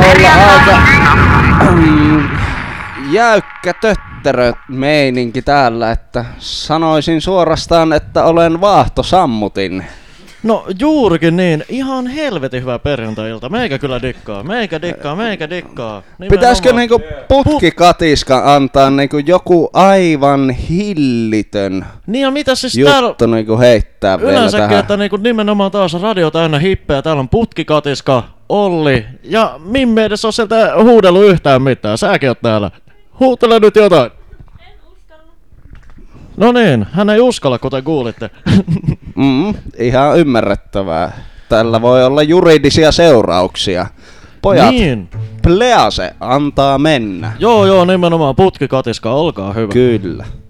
olla aika jäykkä tötterö meininki täällä, että sanoisin suorastaan, että olen vaahtosammutin. No juurikin niin, ihan helvetin hyvä perjantai-ilta. Meikä kyllä dikkaa, meikä dikkaa. Nimenomaan. Pitäisikö niinku putkikatiska antaa niinku joku aivan hillitön niin ja mitä siis juttu täällä niinku heittää vielä yleensäkin, tähän? että niinku nimenomaan taas radio täynnä hippejä, täällä on putkikatiska, Olli ja Mimme edes on sieltä huudellut yhtään mitään, säkin oot täällä. Huutele nyt jotain. En uskalla. No niin, hän ei uskalla, kuten kuulitte. Ihan ymmärrettävää. Tällä voi olla juridisia seurauksia. Pojat, Niin. Please antaa mennä. Joo, nimenomaan putkikatiska, olkaa hyvä. Kyllä.